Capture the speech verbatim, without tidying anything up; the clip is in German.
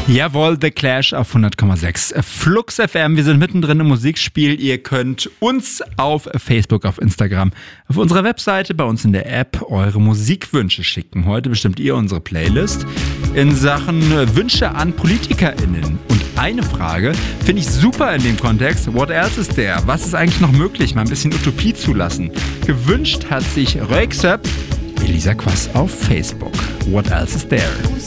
Jawohl, The Clash auf hundert Komma sechs Flux F M. Wir sind mittendrin im Musikspiel. Ihr könnt uns auf Facebook, auf Instagram, auf unserer Webseite, bei uns in der App eure Musikwünsche schicken. Heute bestimmt ihr unsere Playlist in Sachen Wünsche an PolitikerInnen. Und eine Frage finde ich super in dem Kontext. What else is there? Was ist eigentlich noch möglich? Mal ein bisschen Utopie zulassen. Gewünscht hat sich Röyksopp Elisa Quass auf Facebook. What else is there?